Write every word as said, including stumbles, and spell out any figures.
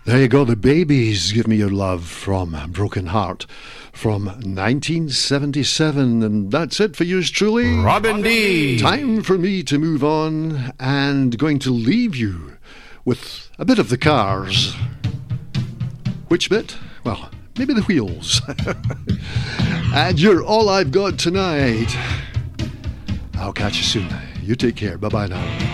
There you go, the Babies, Give Me Your Love from Broken Heart from nineteen seventy-seven. And that's it for yours truly. Robin D. Time for me to move on and going to leave you with a bit of the Cars. Which bit? Well, maybe the wheels. And you're all I've got tonight. I'll catch you soon. You take care. Bye-bye now.